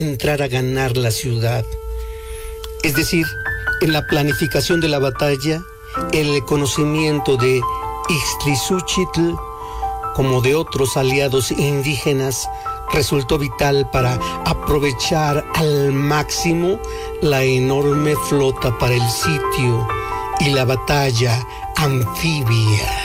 entrar a ganar la ciudad. Es decir, en la planificación de la batalla, el conocimiento de Ixtlilxóchitl, como de otros aliados indígenas, resultó vital para aprovechar al máximo la enorme flota para el sitio y la batalla anfibia.